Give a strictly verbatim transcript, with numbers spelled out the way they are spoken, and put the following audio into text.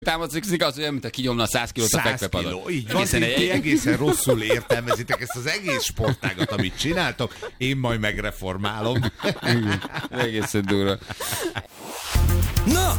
támadzik, az olyan, mint a kinyomna száz kilót a fekvepadon. száz kiló, így van, ti egy... egészen rosszul értelmezitek ezt az egész sportágat, amit csináltok, én majd megreformálom. Egészen durva. Na,